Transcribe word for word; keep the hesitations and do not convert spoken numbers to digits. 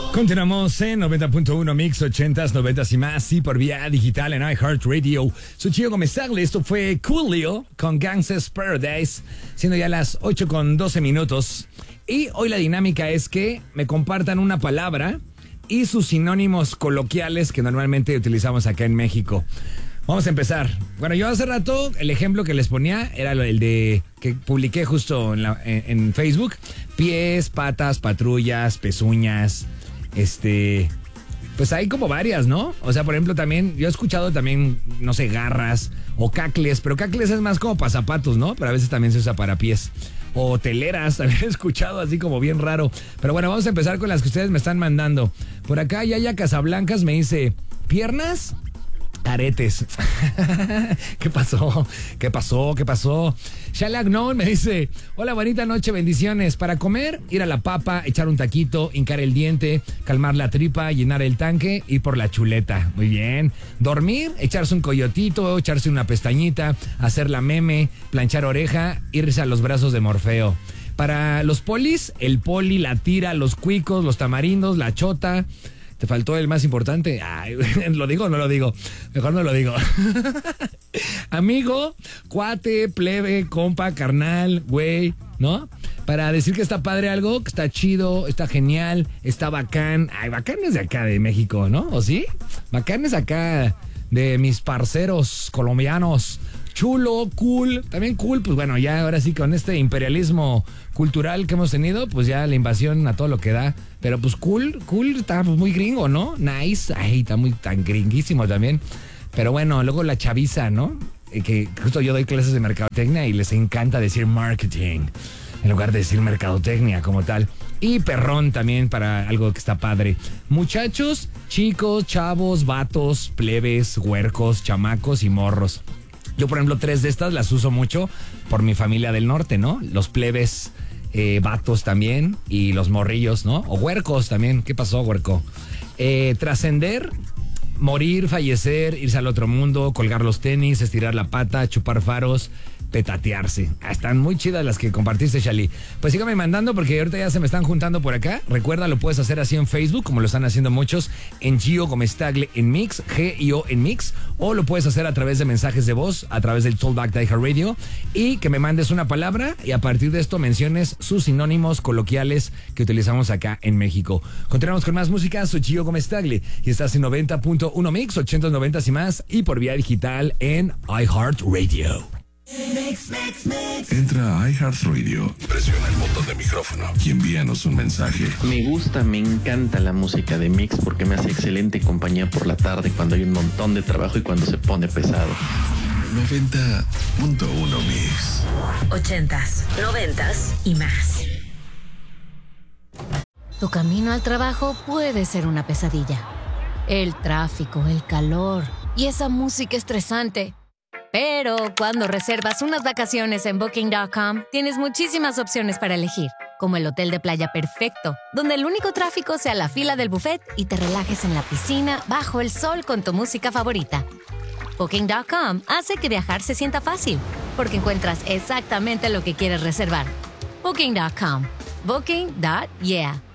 Continuamos en noventa punto uno Mix, ochentas, noventas y más, y por vía digital en iHeartRadio. Soy Chío Gómez Tagle, esto fue Coolio con Gangsta's Paradise, siendo ya las ocho con doce minutos. Y hoy la dinámica es que me compartan una palabra y sus sinónimos coloquiales que normalmente utilizamos acá en México. Vamos a empezar. Bueno, yo hace rato el ejemplo que les ponía era el de que publiqué justo en, la, en, en Facebook. Pies, patas, patrullas, pezuñas. Este, pues hay como varias, ¿no? O sea, por ejemplo, también, yo he escuchado también, no sé, garras o cacles, pero cacles es más como para zapatos, ¿no? Pero a veces también se usa para pies. O teleras, también he escuchado así como bien raro. Pero bueno, vamos a empezar con las que ustedes me están mandando. Por acá Yaya Casablancas me dice, ¿piernas? Aretes. ¿Qué pasó? ¿Qué pasó? ¿Qué pasó? Shalak No me dice, hola, bonita noche, bendiciones. Para comer, ir a la papa, echar un taquito, hincar el diente, calmar la tripa, llenar el tanque y por la chuleta. Muy bien. Dormir, echarse un coyotito, echarse una pestañita, hacer la meme, planchar oreja, irse a los brazos de Morfeo. Para los polis, el poli, la tira, los cuicos, los tamarindos, la chota. Te faltó el más importante. Ay, ¿lo digo o no lo digo? Mejor no lo digo. Amigo, cuate, plebe, compa, carnal, güey, ¿no? Para decir que está padre algo, que está chido, está genial, está bacán. Ay, bacán es de acá de México, ¿no? ¿O sí? Bacán es acá de mis parceros colombianos. Chulo, cool, también cool, pues bueno, ya ahora sí con este imperialismo cultural que hemos tenido, pues ya la invasión a todo lo que da, pero pues cool, cool, está muy gringo, ¿no? Nice, ay, está muy tan gringuísimo también, pero bueno, luego la chaviza, ¿no? Eh, que justo yo doy clases de mercadotecnia y les encanta decir marketing, en lugar de decir mercadotecnia como tal. Y perrón también para algo que está padre. Muchachos, chicos, chavos, vatos, plebes, huercos, chamacos y morros. Yo, por ejemplo, tres de estas las uso mucho por mi familia del norte, ¿no? Los plebes, eh, vatos también, y los morrillos, ¿no? O huercos también. ¿Qué pasó, huerco? Eh, trascender, morir, fallecer, irse al otro mundo, colgar los tenis, estirar la pata, chupar faros, petatearse. Ah, están muy chidas las que compartiste, Shali. Pues sígame mandando porque ahorita ya se me están juntando por acá. Recuerda, lo puedes hacer así en Facebook, como lo están haciendo muchos, en Gio Gómez Tagle en Mix, G I O en Mix, o lo puedes hacer a través de mensajes de voz, a través del Talkback de iHeartRadio, y que me mandes una palabra y a partir de esto menciones sus sinónimos coloquiales que utilizamos acá en México. Continuamos con más música. Soy Gio Gómez Tagle y estás en noventa punto uno Mix, ochentas, noventas y más, y por vía digital en iHeartRadio. Mix, mix, mix. Entra a iHeartRadio, presiona el botón de micrófono y envíanos un mensaje. Me gusta, me encanta la música de Mix porque me hace excelente compañía por la tarde cuando hay un montón de trabajo y cuando se pone pesado. noventa punto uno Mix. Ochentas, noventas y más. Tu camino al trabajo puede ser una pesadilla. El tráfico, el calor y esa música estresante. Pero cuando reservas unas vacaciones en Booking punto com, tienes muchísimas opciones para elegir, como el hotel de playa perfecto, donde el único tráfico sea la fila del buffet y te relajes en la piscina bajo el sol con tu música favorita. Booking punto com hace que viajar se sienta fácil, porque encuentras exactamente lo que quieres reservar. Booking punto com. Booking. Yeah.